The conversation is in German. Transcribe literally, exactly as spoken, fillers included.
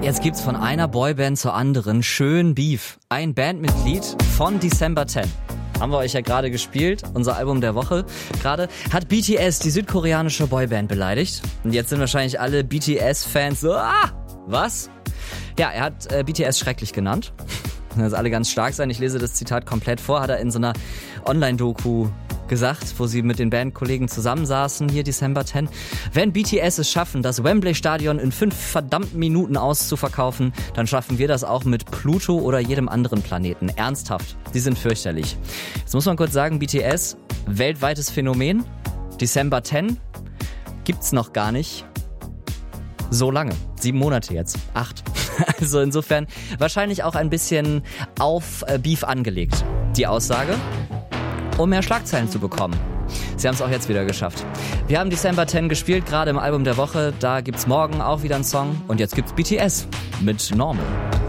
Jetzt gibt's von einer Boyband zur anderen schön Beef. Ein Bandmitglied von December zehn. Haben wir euch ja gerade gespielt, unser Album der Woche. Gerade hat B T S, die südkoreanische Boyband, beleidigt. Und jetzt sind wahrscheinlich alle B T S-Fans so, ah, was? Ja, er hat äh, B T S schrecklich genannt. Das alle ganz stark sein. Ich lese das Zitat komplett vor. Hat er in so einer Online-Doku gesagt, wo sie mit den Bandkollegen zusammensaßen, hier December zehn. Wenn B T S es schaffen, das Wembley-Stadion in fünf verdammten Minuten auszuverkaufen, dann schaffen wir das auch mit Pluto oder jedem anderen Planeten. Ernsthaft, die sind fürchterlich. Jetzt muss man kurz sagen, B T S, weltweites Phänomen. December zehn gibt's noch gar nicht so lange. Sieben Monate jetzt. Acht. Also insofern wahrscheinlich auch ein bisschen auf Beef angelegt, die Aussage, um mehr Schlagzeilen zu bekommen. Sie haben es auch jetzt wieder geschafft. Wir haben December zehn gespielt, gerade im Album der Woche. Da gibt's morgen auch wieder einen Song. Und jetzt gibt's B T S mit Normal.